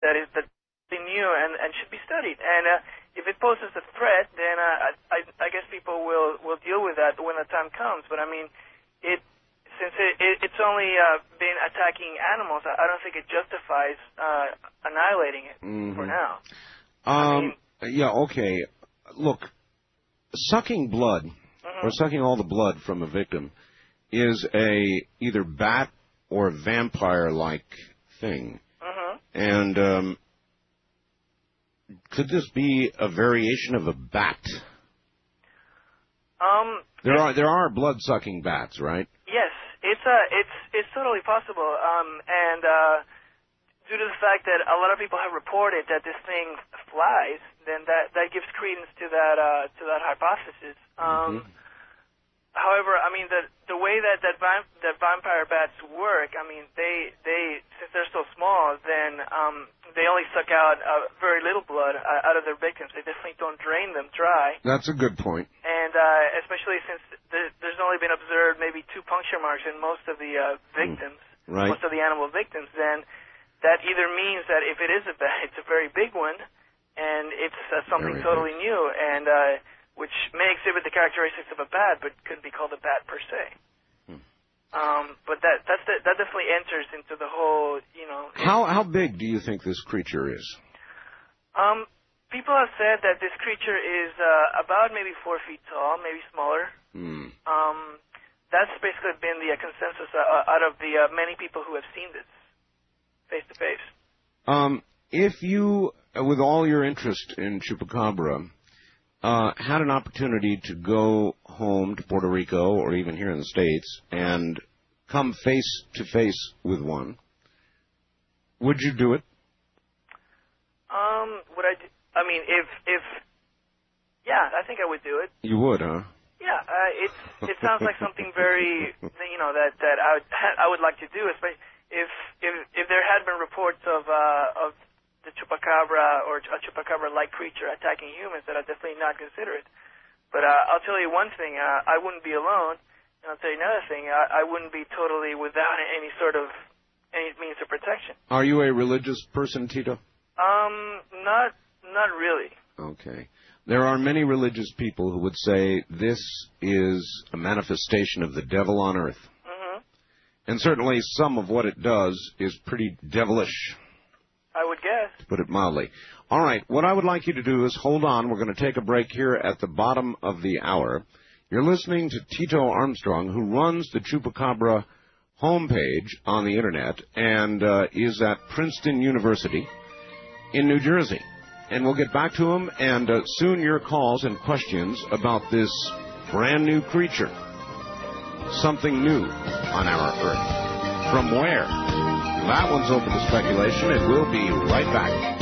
that is new and should be studied. And if it poses a threat, then I guess people will deal with that when the time comes. But I mean, since it's only been attacking animals, I don't think it justifies annihilating it for now. Yeah, okay. Look, sucking blood, or sucking all the blood from a victim, is either bat or vampire-like thing. And could this be a variation of a bat? There are blood-sucking bats, right? Yes, it's totally possible. And due to the fact that a lot of people have reported that this thing flies, then that gives credence to that hypothesis. However, I mean the way that vampire bats work, I mean they since they're so small, then they only suck out very little blood out of their victims. They definitely don't drain them dry. That's a good point. And especially since there's only been observed maybe 2 puncture marks in most of the victims, most of the animal victims, then that either means that if it is a bat, it's a very big one, and it's something totally new, and which may exhibit the characteristics of a bat, but couldn't be called a bat per se. But that definitely enters into the whole, you know. How big do you think this creature is? People have said that this creature is about maybe 4 feet tall, maybe smaller. That's basically been the consensus out of the many people who have seen this face to face. If you, with all your interest in Chupacabra, had an opportunity to go home to Puerto Rico or even here in the States and come face to face with one, would you do it? Would I? I mean, if yeah, I think I would do it. You would, huh? Yeah, it sounds like something very, you know, that I would like to do. Especially if there had been reports of the Chupacabra or a Chupacabra-like creature attacking humans, that I'd definitely not consider it. But I'll tell you one thing, I wouldn't be alone, and I'll tell you another thing, I wouldn't be totally without any means of protection. Are you a religious person, Tito? Not really. Okay. There are many religious people who would say this is a manifestation of the devil on earth. And certainly some of what it does is pretty devilish, I would guess, to put it mildly. All right, what I would like you to do is hold on. We're going to take a break here at the bottom of the hour. You're listening to Tito Armstrong, who runs the Chupacabra homepage on the Internet and is at Princeton University in New Jersey. And we'll get back to him, and soon your calls and questions about this brand new creature, something new on our Earth. From where? That one's open to speculation, and we'll be right back.